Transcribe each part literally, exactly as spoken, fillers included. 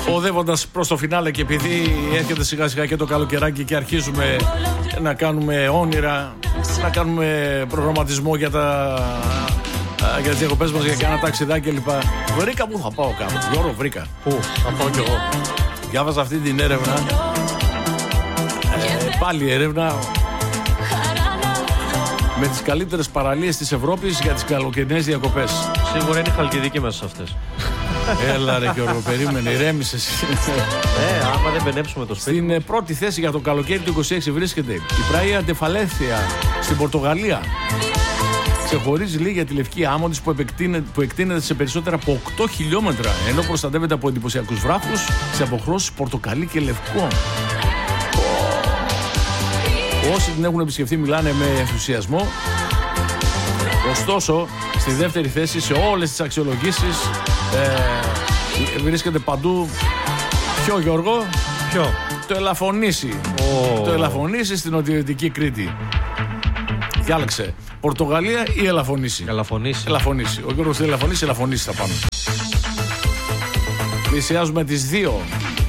Οδεύοντας προς το φινάλε, και επειδή έρχεται σιγά σιγά και το καλοκαιράκι και αρχίζουμε να κάνουμε όνειρα, να κάνουμε προγραμματισμό για τα για τις διακοπές μας, για κάνα ταξιδάκι κλπ. Βρήκα που θα πάω κάπου. Γιώργο, βρήκα. Πού, θα πάω κι εγώ. Διάβαζα αυτή την έρευνα. Ε, πάλι έρευνα με τις καλύτερες παραλίες της Ευρώπης για τις καλοκαιρινές διακοπές. Σίγουρα είναι η Χαλκιδική μέσα σε αυτές. Έλα ρε Γιώργο, περίμενε, ηρέμησες. Ε, άμα δεν μπενέψουμε το σπίτι. Στην πρώτη θέση για το καλοκαίρι του είκοσι έξι βρίσκεται η Πράια ντε Φαλένθια στην Πορτογαλία. Ξεχωρίζει λίγη για τη λευκή άμμο της που, που εκτείνεται σε περισσότερα από οκτώ χιλιόμετρα, ενώ προστατεύεται από εντυπωσιακούς βράχους σε αποχρώσεις πορτοκαλί και λευκό. Όσοι την έχουν επισκεφθεί μιλάνε με ενθουσιασμό. Ωστόσο, στη δεύτερη θέση σε όλες τις αξιολογήσεις ε, βρίσκεται παντού ποιο, Γιώργο? Ποιο? Το Ελαφωνήσι. Oh. Το Ελαφωνήσι στην νοτιοδυτική Κρήτη. Διάλεξε Πορτογαλία ή Ελαφωνήσι? Ελαφωνήσι. Ελαφωνήσι. Ο Γιώργος θέλει Ελαφωνήσι, Ελαφωνήσι θα πάμε. Πλησιάζουμε τις δύο.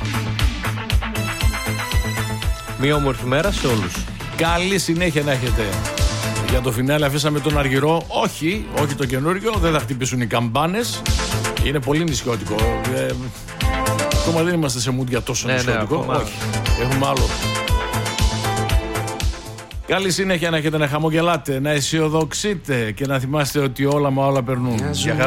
Μία όμορφη μέρα σε όλους. Καλή συνέχεια να έχετε. Για το φινάλε αφήσαμε τον Αργυρό. Όχι, όχι το καινούριο. Δεν θα χτυπήσουν οι καμπάνες. Είναι πολύ νησιώτικο. Ε, ακόμα δεν είμαστε σε mood για τόσο ναι, νησιώτικο. Ναι, όχι. Έχουμε άλλο. Καλή συνέχεια να έχετε, να χαμογελάτε, να αισιοδοξείτε και να θυμάστε ότι όλα μα όλα περνούν.